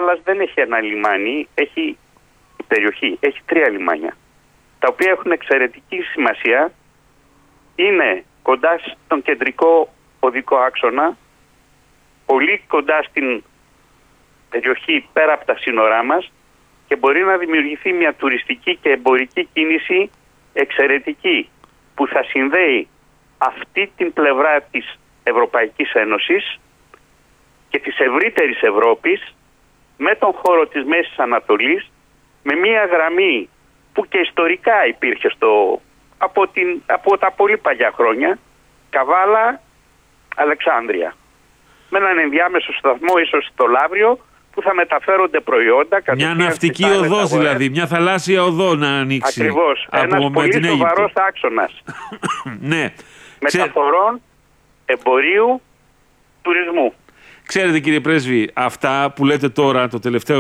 Καβάλας δεν έχει ένα λιμάνι, η περιοχή έχει 3 λιμάνια, τα οποία έχουν εξαιρετική σημασία. Είναι κοντά στον κεντρικό οδικό άξονα, πολύ κοντά στην περιοχή πέρα από τα σύνορά μας, και μπορεί να δημιουργηθεί μια τουριστική και εμπορική κίνηση εξαιρετική που θα συνδέει αυτή την πλευρά της Ευρωπαϊκής Ένωσης και της ευρύτερης Ευρώπης με τον χώρο της Μέσης Ανατολής, με μια γραμμή που και ιστορικά υπήρχε από τα πολύ παλιά χρόνια, Καβάλα-Αλεξάνδρεια, με έναν ενδιάμεσο σταθμό ίσως στο Λαύριο, που θα μεταφέρονται προϊόντα. Μια ναυτική οδός δηλαδή, μια θαλάσσια οδό να ανοίξει. Ακριβώς, ένας πολύ σοβαρός άξονας. Ναι. Μεταφορών, εμπορίου, τουρισμού. Ξέρετε κύριε Πρέσβη, αυτά που λέτε τώρα,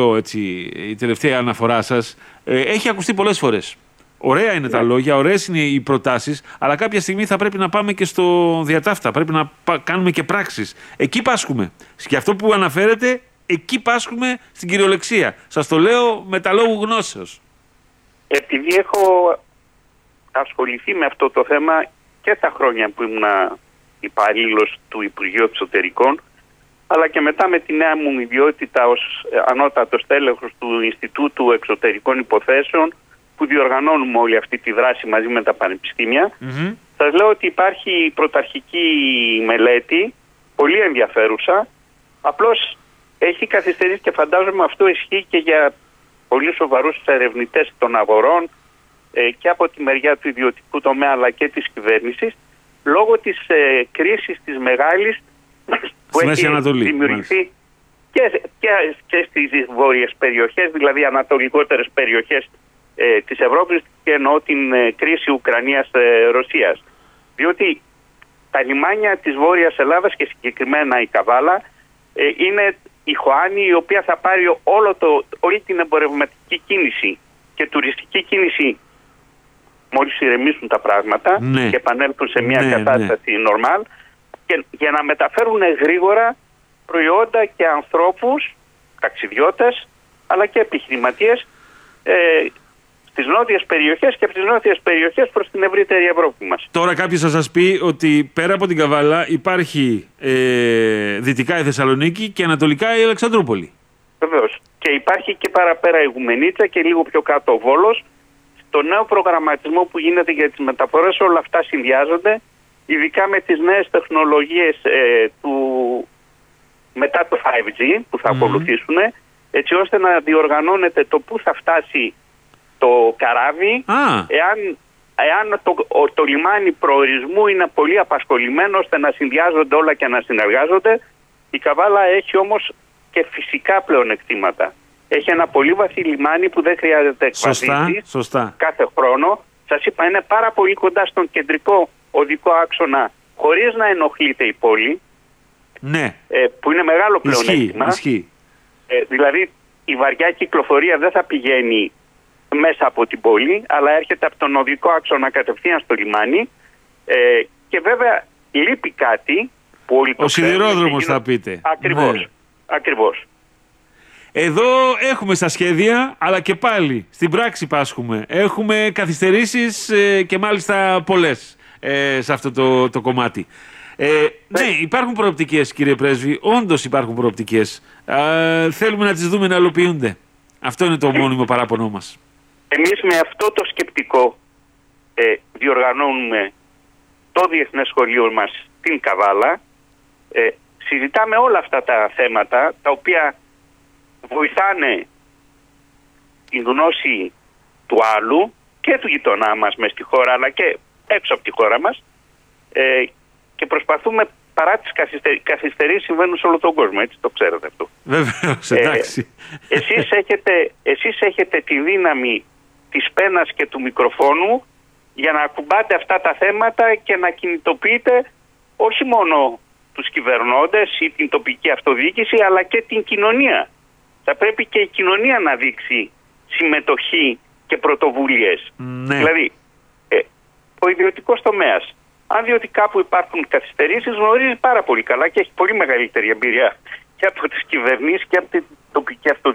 η τελευταία αναφορά σας, έχει ακουστεί πολλές φορές. Ωραία είναι τα λόγια, ωραίες είναι οι προτάσεις, αλλά κάποια στιγμή θα πρέπει να πάμε και στο διατάφτα, πρέπει να κάνουμε και πράξεις. Εκεί πάσχουμε. Και αυτό που αναφέρετε, εκεί πάσχουμε στην κυριολεξία. Σας το λέω με τα λόγου γνώσεως. Επειδή έχω ασχοληθεί με αυτό το θέμα και τα χρόνια που ήμουν υπαλλήλος του Υπουργείου Εξωτερικών, αλλά και μετά με τη νέα μου ιδιότητα ως ανώτατος τέλεχος του Ινστιτούτου Εξωτερικών Υποθέσεων, που διοργανώνουμε όλη αυτή τη δράση μαζί με τα πανεπιστήμια, σας λέω ότι υπάρχει πρωταρχική μελέτη, πολύ ενδιαφέρουσα, απλώς έχει καθυστερήσει και φαντάζομαι αυτό ισχύει και για πολύ σοβαρούς ερευνητές των αγορών και από τη μεριά του ιδιωτικού τομέα αλλά και της κυβέρνησης, λόγω της κρίσης της μεγάλης που έχει δημιουργηθεί και στις βόρειες περιοχές, δηλαδή ανατολικότερες περιοχές της Ευρώπης, και εννοώ την κρίση Ουκρανίας-Ρωσίας. Διότι τα λιμάνια της Βόρειας Ελλάδας και συγκεκριμένα η Καβάλα είναι η Χωάνη, η οποία θα πάρει όλη την εμπορευματική κίνηση και τουριστική κίνηση μόλις ηρεμήσουν τα πράγματα και επανέλθουν σε μια κατάσταση normal, και για να μεταφέρουν γρήγορα προϊόντα και ανθρώπους, ταξιδιώτες αλλά και επιχειρηματίες στις νότιες περιοχές και από τις νότιες περιοχές προς την ευρύτερη Ευρώπη μας. Τώρα κάποιος θα σας πει ότι πέρα από την Καβάλα υπάρχει δυτικά η Θεσσαλονίκη και ανατολικά η Αλεξανδρούπολη. Βεβαίως. Και υπάρχει και παραπέρα η Γουμενίτσα και λίγο πιο κάτω ο Βόλος. Στο νέο προγραμματισμό που γίνεται για τις μεταφορές όλα αυτά συνδυάζονται, ειδικά με τις νέες τεχνολογίες μετά το 5G που θα ακολουθήσουν, έτσι ώστε να διοργανώνεται το πού θα φτάσει το καράβι, εάν το λιμάνι προορισμού είναι πολύ απασχολημένο ώστε να συνδυάζονται όλα και να συνεργάζονται. Η Καβάλα έχει όμως και φυσικά πλεονεκτήματα. Έχει ένα πολύ βαθύ λιμάνι που δεν χρειάζεται εκβαθύνσεις κάθε χρόνο. Σας είπα, είναι πάρα πολύ κοντά στον κεντρικό οδικό άξονα, χωρίς να ενοχλείται η πόλη, που είναι μεγάλο πλεονέκτημα. Δηλαδή η βαριά κυκλοφορία δεν θα πηγαίνει μέσα από την πόλη, αλλά έρχεται από τον οδικό άξονα κατευθείαν στο λιμάνι, και βέβαια λείπει κάτι που όλοι το ο σιδηρόδρομος θα πείτε. Ακριβώς. Εδώ έχουμε στα σχέδια, αλλά και πάλι στην πράξη πάσχουμε. Έχουμε καθυστερήσεις και μάλιστα πολλές σε αυτό το κομμάτι. Ναι, υπάρχουν προοπτικές κύριε Πρέσβη, όντως υπάρχουν προοπτικές. Θέλουμε να τις δούμε να υλοποιούνται. Αυτό είναι το μόνιμο παράπονο μας. Εμείς με αυτό το σκεπτικό διοργανώνουμε το Διεθνές Σχολείο μας στην Καβάλα. Συζητάμε όλα αυτά τα θέματα, τα οποία βοηθάνε την γνώση του άλλου και του γειτονά μας μες στη χώρα, αλλά και έξω από τη χώρα μας, και προσπαθούμε, παρά τις καθυστερήσεις συμβαίνουν σε όλο τον κόσμο, έτσι το ξέρετε αυτό. Βεβαίως, εντάξει. Εσείς έχετε τη δύναμη της πένας και του μικροφόνου για να ακουμπάτε αυτά τα θέματα και να κινητοποιείτε όχι μόνο τους κυβερνώντες ή την τοπική αυτοδιοίκηση, αλλά και την κοινωνία. Θα πρέπει και η κοινωνία να δείξει συμμετοχή και πρωτοβουλίες. Δηλαδή, ο ιδιωτικός τομέας, αν δει ότι κάπου υπάρχουν καθυστερήσεις, γνωρίζει πάρα πολύ καλά και έχει πολύ μεγαλύτερη εμπειρία και από τις κυβερνήσεις και από την τοπική αυτοδιοίκηση